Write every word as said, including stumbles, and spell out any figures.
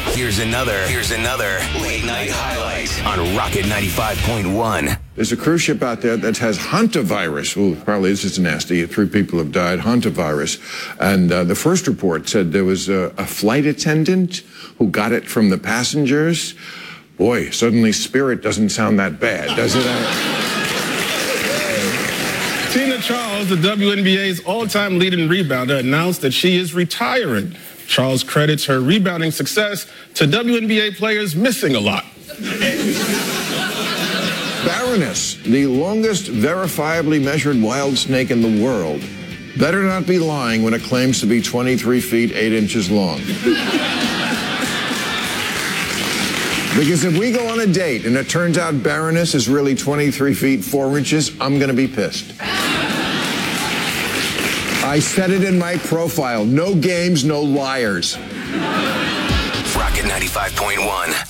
Here's another, here's another late night highlight on Rocket ninety-five point one. There's a cruise ship out there that has hantavirus. Ooh, probably this is nasty. Three people have died, hantavirus. And uh, the first report said there was a, a flight attendant who got it from the passengers. Boy, suddenly Spirit doesn't sound that bad, does it? Tina Charles, the W N B A's all-time leading rebounder, announced that she is retiring. Charles credits her rebounding success to W N B A players missing a lot. Baroness, the longest verifiably measured wild snake in the world, better not be lying when it claims to be twenty-three feet, eight inches long. Because if we go on a date and it turns out Baroness is really twenty-three feet, four inches, I'm going to be pissed. I said it in my profile. No games, no liars. Rocket ninety-five point one.